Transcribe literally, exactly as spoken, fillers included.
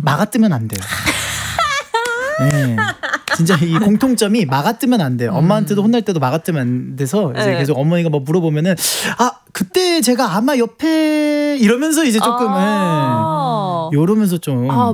막아뜨면 안 돼요. 네. 진짜 이 공통점이 막아뜨면 안 돼요. 엄마한테도 혼날 때도 막아뜨면 안 돼서 이제 네. 계속 어머니가 뭐 물어보면은 아 그때 제가 아마 옆에 이러면서 이제 조금 아. 예. 이러면서 좀 아,